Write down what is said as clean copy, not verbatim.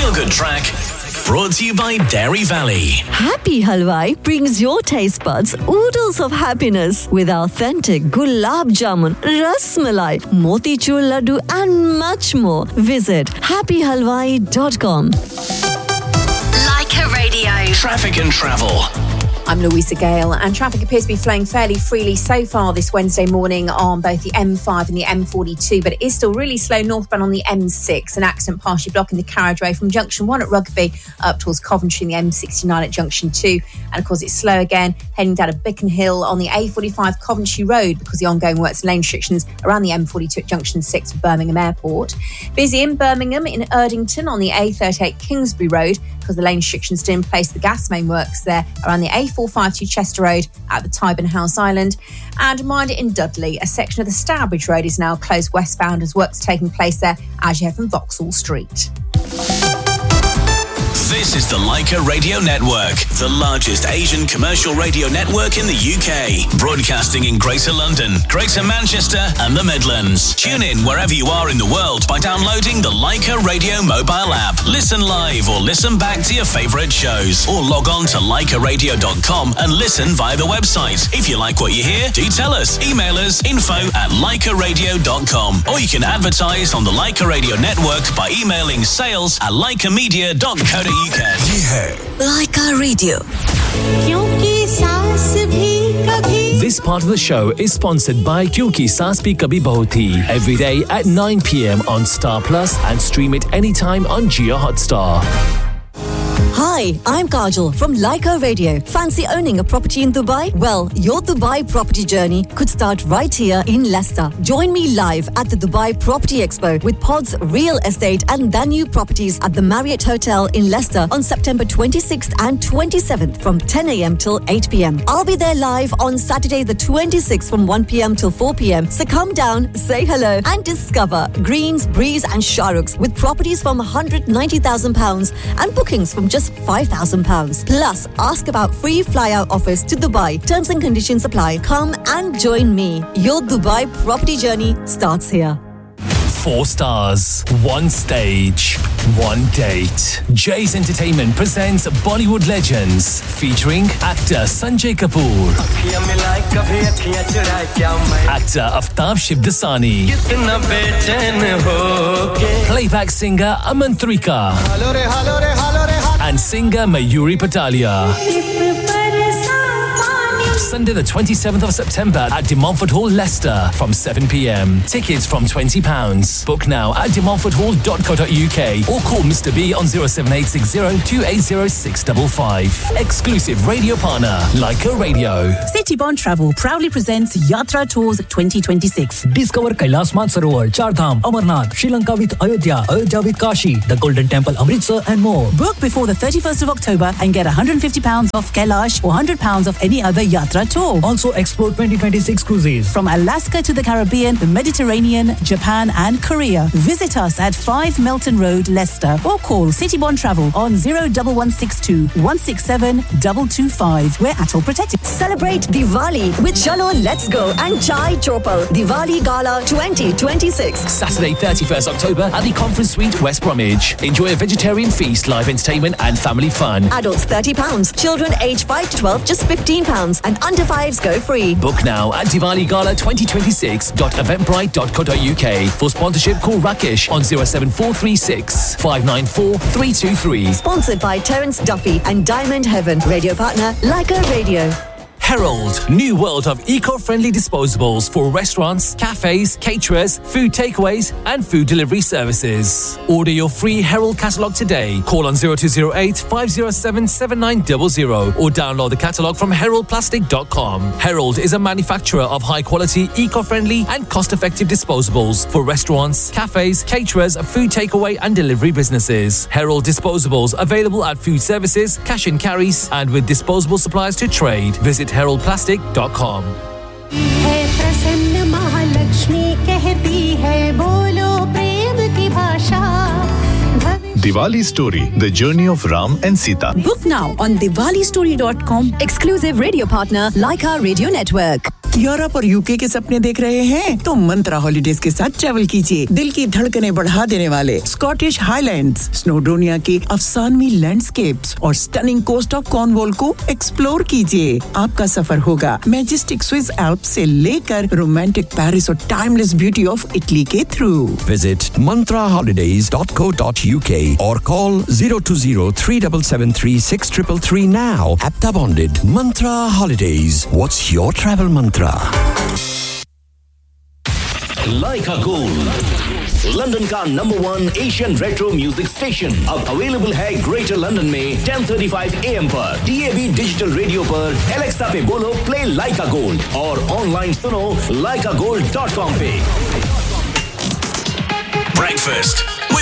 feel-good track brought to you by Dairy Valley. Happy Halwai brings your taste buds oodles of happiness with authentic gulab jamun, ras malai, motichur laddu and much more. Visit happyhalwai.com. Leica Radio. Traffic and travel. I'm Louisa Gale, and traffic appears to be flowing fairly freely so far this Wednesday morning on both the M5 and the M42, but it is still really slow northbound on the M6. An accident partially blocking the carriageway from Junction 1 at Rugby up towards Coventry and the M69 at Junction 2. And of course, it's slow again heading down to Bicken Hill on the A45 Coventry Road because the ongoing works and lane restrictions around the M42 at Junction 6 for Birmingham Airport. Busy in Birmingham, in Erdington on the A38 Kingsbury Road because the lane restrictions still in place. The gas main works there around the A452 Chester Road at the Tyburn House Island. And Minder in Dudley, a section of the Stourbridge Road is now closed westbound as works taking place there as you head from Vauxhall Street. This is the Leica Radio Network, the largest Asian commercial radio network in the UK, broadcasting in Greater London, Greater Manchester and the Midlands. Tune in wherever you are in the world by downloading the Leica Radio mobile app. Listen live or listen back to your favourite shows, or log on to leicaradio.com and listen via the website. If you like what you hear, do tell us. Email us info@leicaradio.com, or you can advertise on the Leica Radio Network by emailing sales@leicamedia.co.uk. Leica Radio. This part of the show is sponsored by Kyunki Saas Bhi Kabhi Bahu Thi, every day at 9 p.m. on Star Plus and stream it anytime on Jio Hotstar. Hi, I'm Kajal from Leica Radio. Fancy owning a property in Dubai? Well, your Dubai property journey could start right here in Leicester. Join me live at the Dubai Property Expo with Pod's Real Estate and Danube Properties at the Marriott Hotel in Leicester on September 26th and 27th from 10 a.m. till 8 p.m. I'll be there live on Saturday the 26th from 1 p.m. till 4 p.m. So come down, say hello and discover Greens, Breeze and Shahruk's with properties from £190,000 and bookings from just £5,000. Plus, ask about free fly-out offers to Dubai. Terms and conditions apply. Come and join me. Your Dubai property journey starts here. 4 stars, 1 stage, 1 date. Jay's Entertainment presents Bollywood Legends featuring actor Sanjay Kapoor, actor Aftab Shivdasani, playback singer Amantrika, and singer Mayuri Patalia. Sunday the 27th of September at De Montfort Hall, Leicester from 7 p.m. Tickets from £20. Book now at demontforthall.co.uk or call Mr. B on 07860 280 655. Exclusive radio partner, Leica Radio. Citybond Travel proudly presents Yatra Tours 2026. Discover Kailas Mansarovar, Chardham, Amarnath, Sri Lanka with Ayodhya, Ayodhya with Kashi, the Golden Temple, Amritsar and more. Book before the 31st of October and get £150 off Kailash or £100 off any other Yatra tour. Also explore 2026 cruises from Alaska to the Caribbean, the Mediterranean, Japan and Korea. Visit us at 5 Melton Road, Leicester, or call Citybond Travel on 01162 167 225. We're at all protected. Celebrate Diwali with Chalo Let's Go and Chai Chopal Diwali Gala 2026. Saturday 31st October at the Conference Suite, West Bromwich. Enjoy a vegetarian feast, live entertainment and family fun. Adults £30, children aged 5 to 12 just £15 and under 5s go free. Book now at DiwaliGala2026.eventbrite.co.uk. For sponsorship, call Rakesh on 07436 594 323. Sponsored by Terence Duffy and Diamond Heaven. Radio partner, Leica Radio. Herald, new world of eco-friendly disposables for restaurants, cafes, caterers, food takeaways and food delivery services. Order your free Herald catalogue today. Call on 0208 507 7900 or download the catalogue from heraldplastic.com. Herald is a manufacturer of high-quality, eco-friendly and cost-effective disposables for restaurants, cafes, caterers, food takeaway and delivery businesses. Herald disposables available at food services, cash and carries and with disposable supplies to trade. Visit heraldplastic.com. Diwali Story: The Journey of Ram and Sita. Book now on diwalistory.com. Exclusive radio partner, Leica Radio Network. Europe और UK के सपने देख रहे हैं तो मंत्रा holidays के साथ travel कीजिए। दिल की धड़कनें बढ़ा देने वाले स्कॉटिश हाईलैंड्स, स्नोडोनिया के अफसानवी लैंडस्केप्स और स्टनिंग कोस्ट ऑफ कॉर्नवॉल को एक्सप्लोर कीजिए। आपका सफर होगा मैजेस्टिक स्विस एल्प्स से लेकर रोमांटिक पेरिस और टाइमलेस ब्यूटी ऑफ इटली के through. Visit mantraholidays.co.uk or call 020-3773-6333 now. Apta bonded. Mantra Holidays. What's your travel mantra? Leica Gold, London का #1 Asian retro music station, अब available है greater London में 10:35 AM पर, DAB digital radio पर, Alexa पे बोलो play Leica Gold और online सुनो leicagold.com पे। Breakfast